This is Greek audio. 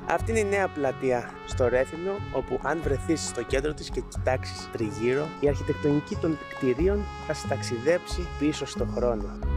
Αυτή είναι η νέα πλατεία στο Ρέθυμνο, όπου αν βρεθείς στο κέντρο της και κοιτάξεις τριγύρω, η αρχιτεκτονική των κτηρίων θα σε ταξιδέψει πίσω στο χρόνο.